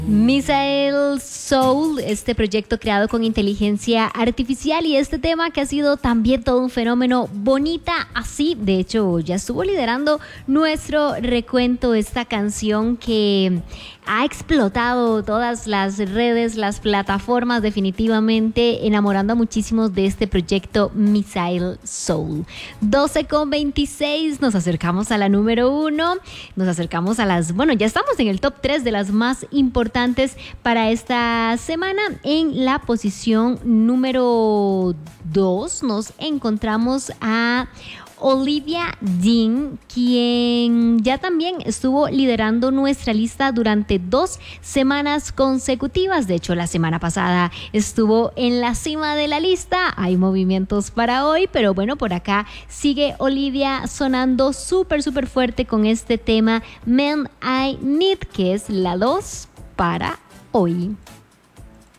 Misael Soul, este proyecto creado con inteligencia artificial y este tema que ha sido también todo un fenómeno. Bonita así, de hecho ya estuvo liderando nuestro recuento esta canción que ha explotado todas las redes, las plataformas, definitivamente enamorando a muchísimos de este proyecto Misael Soul. 12:26, nos acercamos a la número 1, nos acercamos a ya estamos en el top 3 de las más importantes para esta semana. En la posición número 2 nos encontramos a Olivia Dean, quien ya también estuvo liderando nuestra lista durante 2 semanas consecutivas. De hecho, la semana pasada estuvo en la cima de la lista. Hay movimientos para hoy, pero bueno, por acá sigue Olivia sonando súper fuerte con este tema Man I Need, que es la 2 para hoy.